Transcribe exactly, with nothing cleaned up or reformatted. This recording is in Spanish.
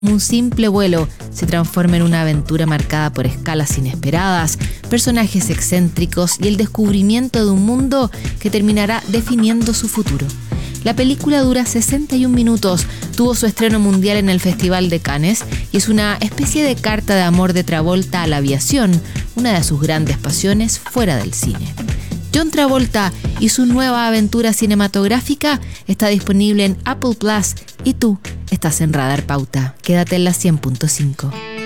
Un simple vuelo se transforma en una aventura marcada por escalas inesperadas, personajes excéntricos y el descubrimiento de un mundo que terminará definiendo su futuro. La película dura sesenta y un minutos, tuvo su estreno mundial en el Festival de Cannes y es una especie de carta de amor de Travolta a la aviación, una de sus grandes pasiones fuera del cine. John Travolta y su nueva aventura cinematográfica está disponible en Apple Plus y tú estás en Radar Pauta. Quédate en la cien punto cinco.